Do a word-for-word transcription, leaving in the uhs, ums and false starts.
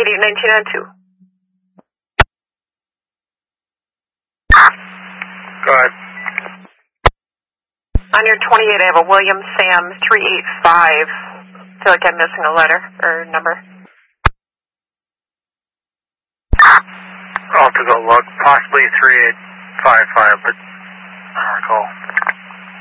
eight nineteen on two. Go ahead. On your twenty-eight, I have a William Sam three eight five. I feel like I'm missing a letter or number. I'll have to go look. Possibly three eight five five, but I don't recall.